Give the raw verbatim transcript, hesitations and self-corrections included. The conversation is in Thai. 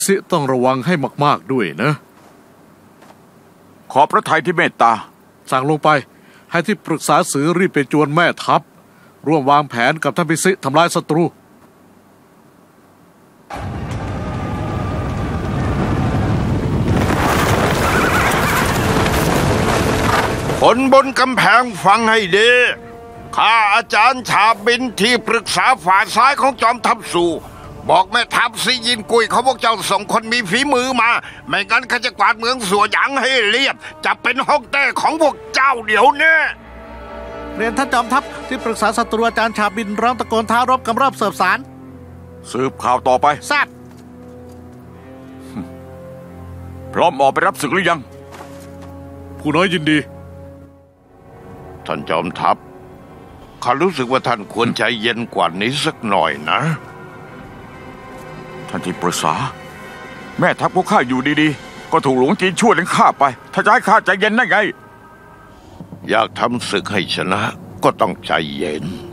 สิต้องระวังให้มากๆด้วยนะขอพระทัยที่เมตตาสั่งลงไปให้ที่ปรึกษาสื่อรีบไปจวนแม่ทัพร่วมวางแผนกับท่านพิสิทำลายศัตรูคนบนกำแพงฟังให้ดีข้าอาจารย์ชาบินที่ปรึกษาฝ่ายซ้ายของจอมทัพสู่บอกแม่ทัพซิยินกุยเขาพวกเจ้าส่งคนมีฝีมือมาไม่งั้นข้าจะกวาดเมืองสัวหยางให้เรียบจะเป็นฮกเต้ของพวกเจ้าเดี๋ยวนี้เรียนท่านจอมทัพที่ปรึกษาศัตรูอาจารย์ชาบินร้องตะโกนท้ารบกำราบเสิร์ฟสารสืบข่าวต่อไปทราบพร้อมออกไปรับศึกหรือยังผู้น้อยยินดีท่านจอมทัพข้ารู้สึกว่าท่านควรใจเย็นกว่านี้สักหน่อยนะท่านที่ปรึกษาแม่ทัพพวกข้าอยู่ดีๆก็ถูกหลวงจีนชั่วถึงฆ่าไปถ้าจะให้ข้าใจเย็นได้ไงอยากทำศึกให้ชนะก็ต้องใจเย็น